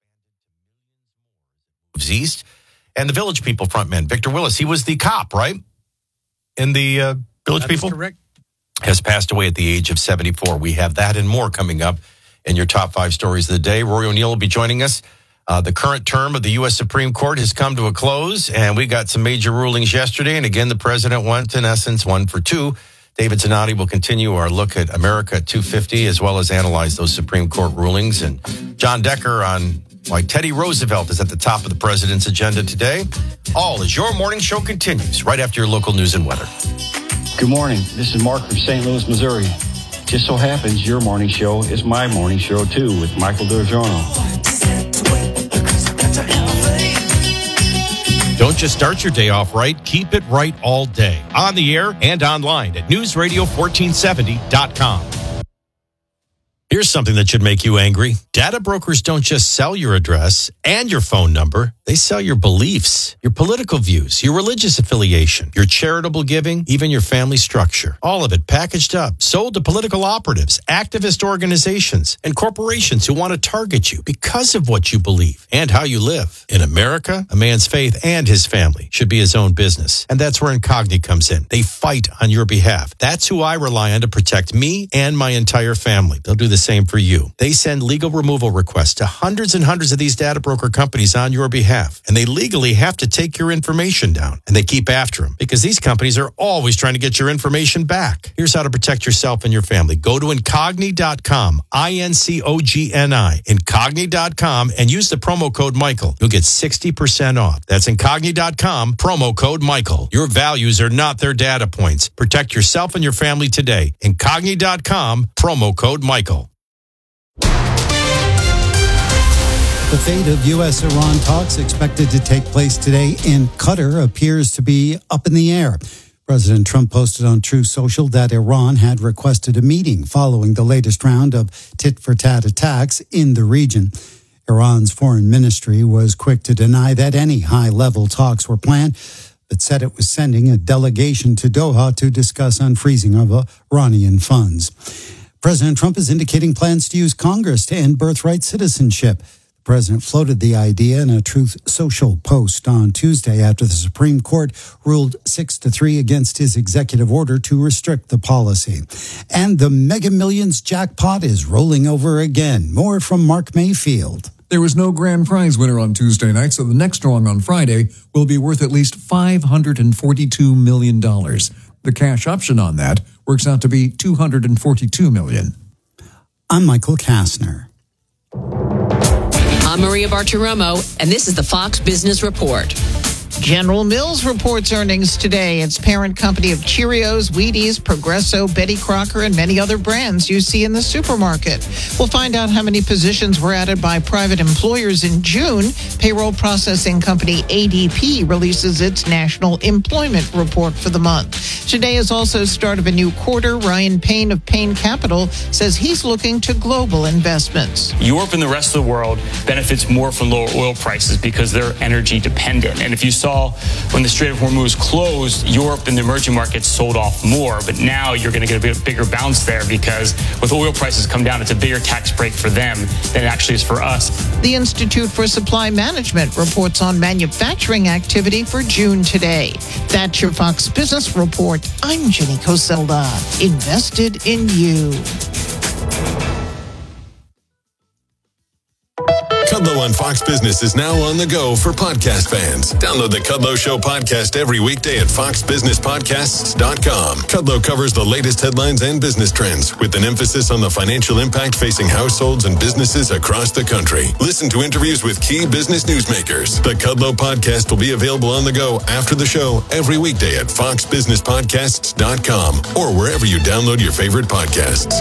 East. And the Village People frontman, Victor Willis, he was the cop, right? In the Village People? That's correct. Has passed away at the age of 74. We have that and more coming up in your top 5 stories of the day. Rory O'Neill will be joining us. The current term of the U.S. Supreme Court has come to a close, and we got some major rulings yesterday. And again, the president went, in essence, 1 for 2. David Zanotti will continue our look at America at 250, as well as analyze those Supreme Court rulings. And John Decker on why Teddy Roosevelt is at the top of the president's agenda today. All as your morning show continues right after your local news and weather. Good morning. This is Mark from St. Louis, Missouri. Just so happens your morning show is my morning show, too, with Michael DiGiorno. Don't just start your day off right, keep it right all day. On the air and online at newsradio1470.com. Here's something that should make you angry. Data brokers don't just sell your address and your phone number. They sell your beliefs, your political views, your religious affiliation, your charitable giving, even your family structure. All of it packaged up, sold to political operatives, activist organizations, and corporations who want to target you because of what you believe and how you live. In America, a man's faith and his family should be his own business. And that's where Incogni comes in. They fight on your behalf. That's who I rely on to protect me and my entire family. They'll do the same for you. They send legal removal requests to hundreds and hundreds of these data broker companies on your behalf. And they legally have to take your information down. And they keep after them because these companies are always trying to get your information back. Here's how to protect yourself and your family. Go to Incogni.com, INCOGNI, Incogni.com, and use the promo code Michael. You'll get 60% off. That's Incogni.com, promo code Michael. Your values are not their data points. Protect yourself and your family today. Incogni.com, promo code Michael. The fate of U.S.-Iran talks expected to take place today in Qatar appears to be up in the air. President Trump posted on Truth Social that Iran had requested a meeting following the latest round of tit-for-tat attacks in the region. Iran's foreign ministry was quick to deny that any high-level talks were planned, but said it was sending a delegation to Doha to discuss unfreezing of Iranian funds. President Trump is indicating plans to use Congress to end birthright citizenship. The president floated the idea in a Truth Social post on Tuesday after the Supreme Court ruled 6-3 against his executive order to restrict the policy. And the Mega Millions jackpot is rolling over again. More from Mark Mayfield. There was no grand prize winner on Tuesday night, so the next drawing on Friday will be worth at least $542 million. The cash option on that works out to be $242 million. I'm Michael Kastner. I'm Maria Bartiromo, and this is the Fox Business Report. General Mills reports earnings today. Its parent company of Cheerios, Wheaties, Progresso, Betty Crocker, and many other brands you see in the supermarket. We'll find out how many positions were added by private employers in June. Payroll processing company ADP releases its national employment report for the month. Today is also start of a new quarter. Ryan Payne of Payne Capital says he's looking to global investments. Europe and the rest of the world benefits more from lower oil prices because they're energy dependent. And if you saw when the Strait of Hormuz closed, Europe and the emerging markets sold off more. But now you're going to get a bigger bounce there because with oil prices come down, it's a bigger tax break for them than it actually is for us. The Institute for Supply Management reports on manufacturing activity for June today. That's your Fox Business Report. I'm Jenny Coselda. Invested in you. Kudlow on Fox Business is now on the go for podcast fans. Download the Kudlow Show podcast every weekday at foxbusinesspodcasts.com. Kudlow covers the latest headlines and business trends with an emphasis on the financial impact facing households and businesses across the country. Listen to interviews with key business newsmakers. The Kudlow podcast will be available on the go after the show every weekday at foxbusinesspodcasts.com or wherever you download your favorite podcasts.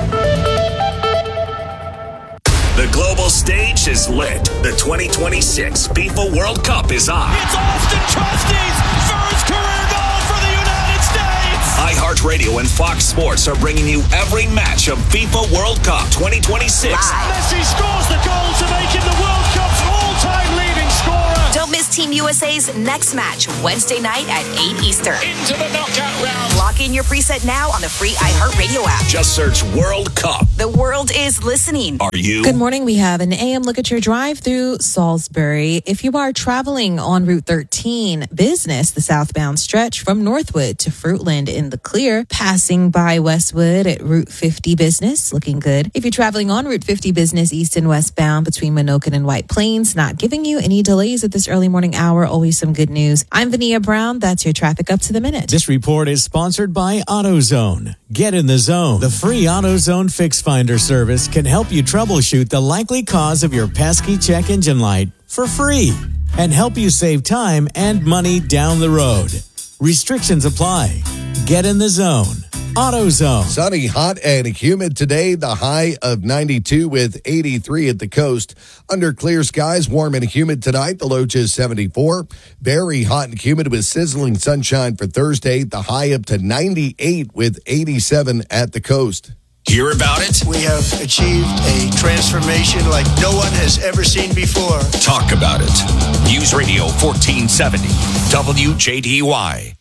The global stage is lit. The 2026 FIFA World Cup is on. It's Austin Trusty's first career goal for the United States. iHeartRadio and Fox Sports are bringing you every match of FIFA World Cup 2026. Messi scores the goal to make him the World Cup's all-time leading scorer. Don't miss Team USA's next match, Wednesday night at 8 Eastern. Into the knockout round. Lock in your preset now on the free iHeartRadio app. Just search World Cup. The world is listening. Are you? Good morning. We have an AM look at your drive through Salisbury. If you are traveling on Route 13 business, the southbound stretch from Northwood to Fruitland in the clear, passing by Westwood at Route 50 business, looking good. If you're traveling on Route 50 business east and westbound between Minokan and White Plains, not giving you any delays at this early morning hour. Always some good news. I'm Vania Brown. That's your traffic up to the minute. This report is sponsored by AutoZone. Get in the zone. The free AutoZone Fix Finder service can help you troubleshoot the likely cause of your pesky check engine light for free and help you save time and money down the road. Restrictions apply. Get in the zone. AutoZone. Sunny, hot, and humid today. The high of 92 with 83 at the coast. Under clear skies, warm and humid tonight. The low is 74. Very hot and humid with sizzling sunshine for Thursday. The high up to 98 with 87 at the coast. Hear about it? We have achieved a transformation like no one has ever seen before. Talk about it. News Radio 1470. WJDY.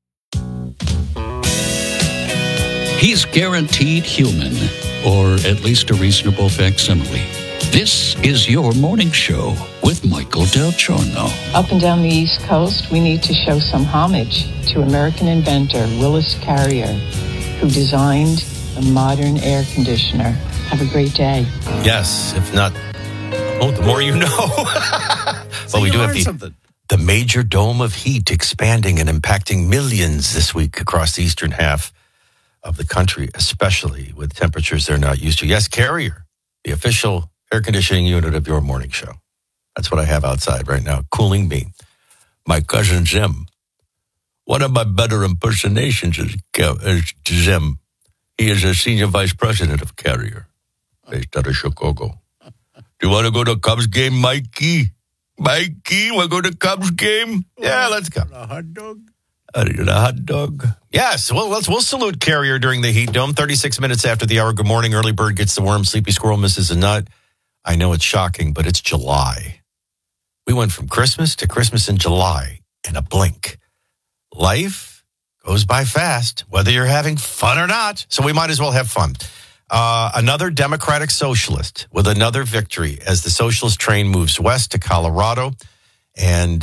He's guaranteed human, or at least a reasonable facsimile. This is your morning show with Michael Del Giorno. Up and down the East Coast, we need to show some homage to American inventor Willis Carrier, who designed the modern air conditioner. Have a great day. Yes, if not, the more you know. Well, we do have the major dome of heat expanding and impacting millions this week across the eastern half of the country, especially with temperatures they're not used to. Yes, Carrier, the official air conditioning unit of your morning show. That's what I have outside right now, cooling me. My cousin Jim. One of my better impersonations is Jim. He is a senior vice president of Carrier, based out of Chicago. Do you want to go to a Cubs game, Mikey? Mikey, want to go to Cubs game? Yeah, let's go. A hot dog? A hot dog. Yes, well, we'll salute Carrier during the heat dome. 36 minutes after the hour. Good morning. Early bird gets the worm. Sleepy squirrel misses a nut. I know it's shocking, but it's July. We went from Christmas to Christmas in July in a blink. Life goes by fast, whether you're having fun or not. So we might as well have fun. Another Democratic socialist with another victory as the socialist train moves west to Colorado. And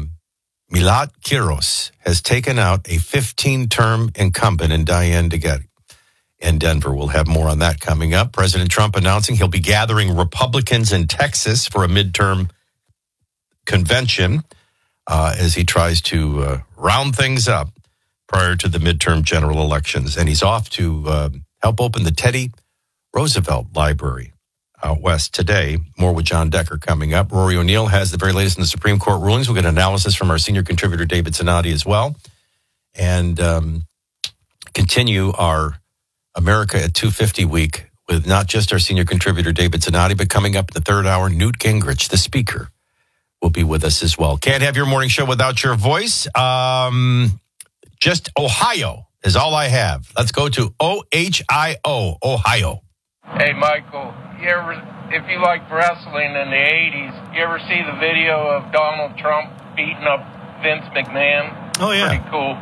Milat Quiros has taken out a 15-term incumbent in Diane DeGette in Denver. We'll have more on that coming up. President Trump announcing he'll be gathering Republicans in Texas for a midterm convention as he tries to round things up prior to the midterm general elections. And he's off to help open the Teddy Roosevelt Library out west today. More with John Decker coming up. Rory O'Neill has the very latest in the Supreme Court rulings. We'll get analysis from our senior contributor, David Zanotti, as well. And continue our America at 250 week with not just our senior contributor, David Zanotti, but coming up in the third hour, Newt Gingrich, the speaker, will be with us as well. Can't have your morning show without your voice. Just Ohio is all I have. Let's go to OHIO, Ohio. Hey, Michael, if you like wrestling in the 80s, you ever see the video of Donald Trump beating up Vince McMahon? Oh, yeah. Pretty cool.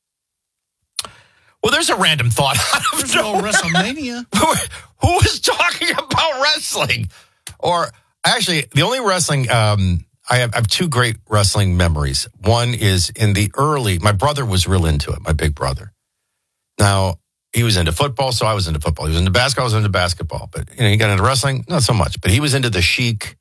Well, there's a random thought. There's no WrestleMania. Who was talking about wrestling? Or actually, the only wrestling, I have two great wrestling memories. One is in the early, my brother was real into it, my big brother. Now, he was into football, so I was into football. He was into basketball, I was into basketball. But, he got into wrestling, not so much. But he was into the Sheik.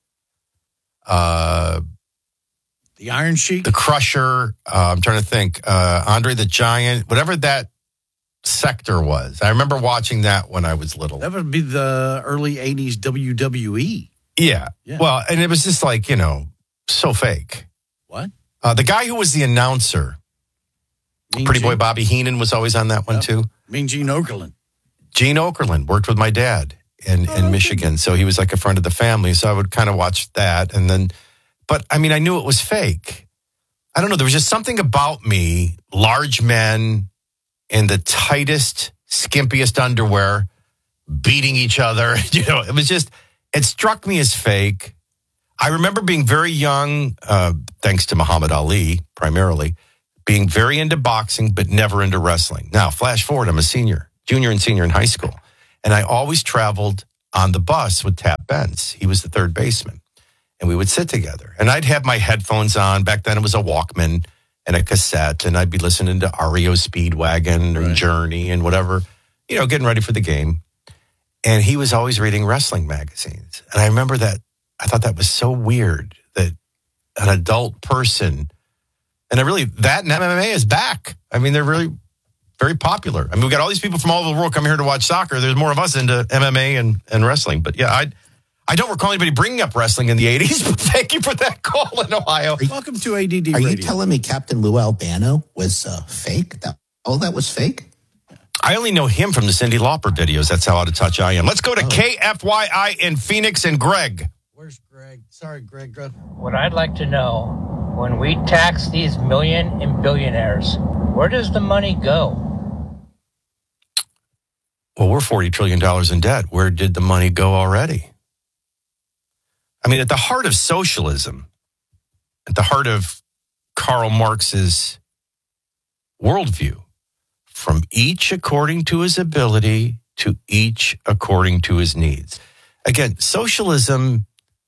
The Iron Sheik? The Crusher. I'm trying to think. Andre the Giant. Whatever that sector was. I remember watching that when I was little. That would be the early 80s WWE. Yeah. Well, and it was just like, so fake. What? The guy who was the announcer, Pretty Boy Bobby Heenan, was always on that one, too. Gene Okerlund. Gene Okerlund worked with my dad in Michigan, so he was like a friend of the family, so I would kind of watch that. And then, but I knew it was fake. I don't know, there was just something about me, large men in the tightest, skimpiest underwear, beating each other. It was just, it struck me as fake. I remember being very young, thanks to Muhammad Ali, primarily, being very into boxing, but never into wrestling. Now, flash forward, I'm a junior and senior in high school. And I always traveled on the bus with Tap Benz. He was the third baseman. And we would sit together. And I'd have my headphones on. Back then it was a Walkman and a cassette. And I'd be listening to REO Speedwagon and Journey and whatever, getting ready for the game. And he was always reading wrestling magazines. And I remember that. I thought that was so weird that an adult person, and that and MMA is back. I mean, they're really very popular. I mean, we've got all these people from all over the world coming here to watch soccer. There's more of us into MMA and wrestling. But yeah, I don't recall anybody bringing up wrestling in the 80s, but thank you for that call in Ohio. Welcome to ADD Radio. Are you telling me Captain Lou Albano was fake? That was fake? I only know him from the Cyndi Lauper videos. That's how out of touch I am. Let's go to KFYI in Phoenix and Greg. Where's Greg? Sorry, Greg. What I'd like to know, when we tax these million and billionaires, where does the money go? Well, we're $40 trillion in debt. Where did the money go already? I mean, at the heart of socialism, at the heart of Karl Marx's worldview, from each according to his ability to each according to his needs. Again, socialism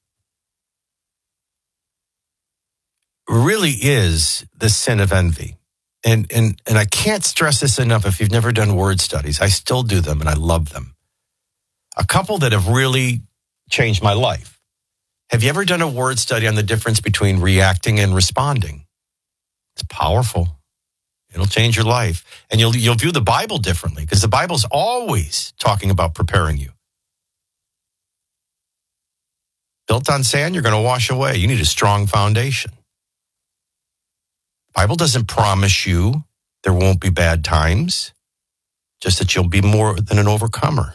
really is the sin of envy. And I can't stress this enough. If you've never done word studies, I still do them and I love them. A couple that have really changed my life. Have you ever done a word study on the difference between reacting and responding? It's powerful. It'll change your life. And you'll view the Bible differently because the Bible's always talking about preparing you. Built on sand, you're going to wash away. You need a strong foundation. Bible doesn't promise you there won't be bad times, just that you'll be more than an overcomer.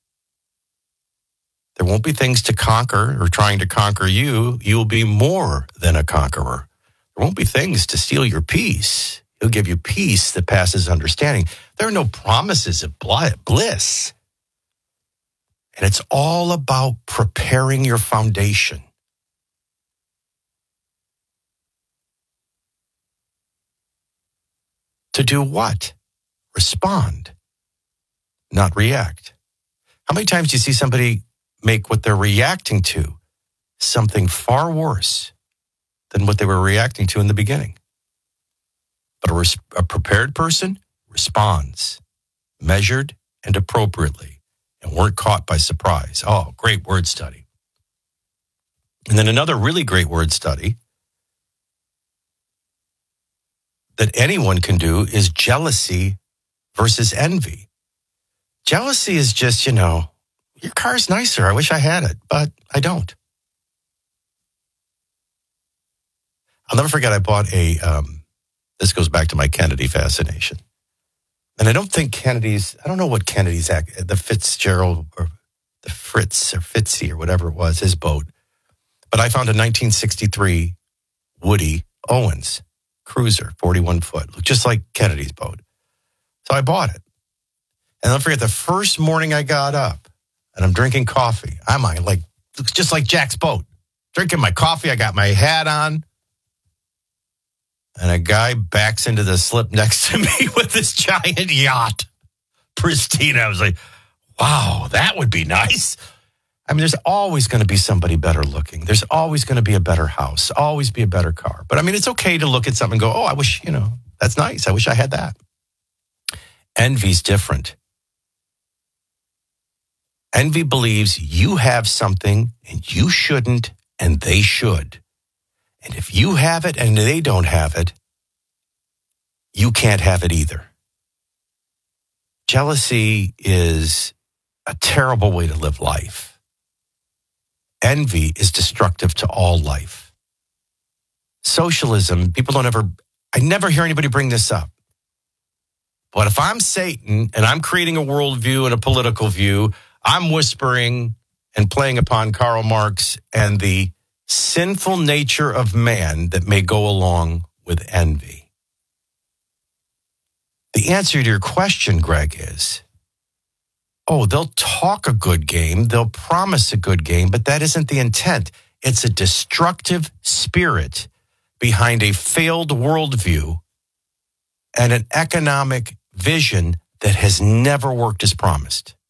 There won't be things to conquer or trying to conquer you. You'll be more than a conqueror. There won't be things to steal your peace. He'll give you peace that passes understanding. There are no promises of bliss. And it's all about preparing your foundation. To do what? Respond, not react. How many times do you see somebody make what they're reacting to something far worse than what they were reacting to in the beginning? But a prepared person responds, measured and appropriately, and weren't caught by surprise. Oh, great word study. And then another really great word study that anyone can do is jealousy versus envy. Jealousy is just, your car's nicer. I wish I had it, but I don't. I'll never forget I bought this goes back to my Kennedy fascination. And I don't think I don't know what Kennedy's, the Fitzgerald or the Fritz or Fitzy or whatever it was, his boat. But I found a 1963 Woody Owens cruiser, 41 foot, looked just like Kennedy's boat. So I bought it. And I'll forget the first morning I got up and I'm drinking coffee. Looks just like Jack's boat. Drinking my coffee, I got my hat on. And a guy backs into the slip next to me with this giant yacht. Pristine. I was like, wow, that would be nice. I mean, there's always going to be somebody better looking. There's always going to be a better house, always be a better car. But I mean, it's okay to look at something and go, oh, I wish, that's nice. I wish I had that. Envy's different. Envy believes you have something and you shouldn't and they should. And if you have it and they don't have it, you can't have it either. Jealousy is a terrible way to live life. Envy is destructive to all life. Socialism, I never hear anybody bring this up. But if I'm Satan and I'm creating a worldview and a political view, I'm whispering and playing upon Karl Marx and the sinful nature of man that may go along with envy. The answer to your question, Greg, is, they'll talk a good game, they'll promise a good game, but that isn't the intent. It's a destructive spirit behind a failed worldview and an economic vision that has never worked as promised.